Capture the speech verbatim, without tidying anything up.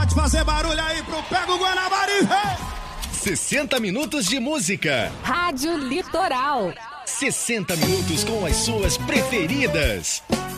Pode fazer barulho aí pro Pega o Guanabara e vem! sessenta minutos de música. Rádio Litoral. sessenta minutos com as suas preferidas.